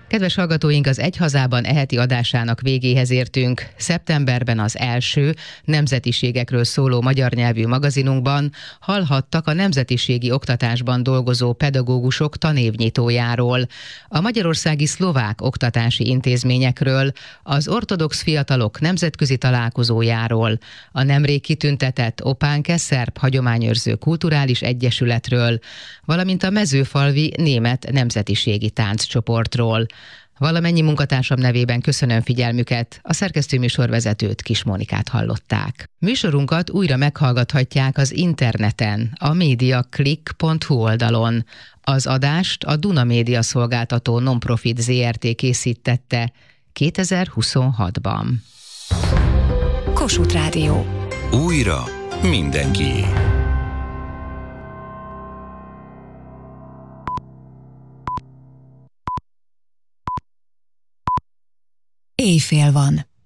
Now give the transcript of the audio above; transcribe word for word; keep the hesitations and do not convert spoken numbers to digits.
Kedves hallgatóink, az Egy Hazában e heti adásának végéhez értünk. Szeptemberben az első nemzetiségekről szóló magyar nyelvű magazinunkban hallhattak a nemzetiségi oktatásban dolgozó pedagógusok tanévnyitójáról, a magyarországi szlovák oktatási intézményekről, az ortodox fiatalok nemzetközi találkozójáról, a nemrég kitüntetett Opánke szerb hagyományőrző kulturális egyesületről, valamint a mezőfalvi német nemzetiségi tánccsoportról. Valamennyi munkatársam nevében köszönöm figyelmüket, a szerkesztő műsorvezetőt, Kis Mónikát hallották. Műsorunkat újra meghallgathatják az interneten, a mediaclick pont hu oldalon. Az adást a Duna Média Szolgáltató Nonprofit zé er té készítette kétezer-huszonhatban. Kossuth Rádió. Újra mindenkié. Éjfél van.